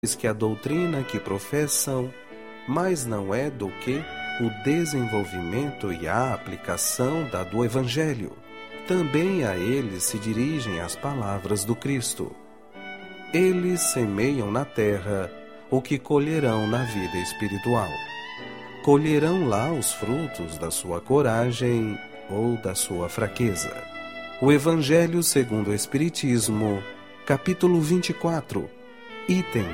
que a doutrina que professam, mas não é do que o desenvolvimento e a aplicação do Evangelho. Também a eles se dirigem as palavras do Cristo. Eles semeiam na terra o que colherão na vida espiritual. Colherão lá os frutos da sua coragem ou da sua fraqueza. O Evangelho segundo o Espiritismo, capítulo 24, item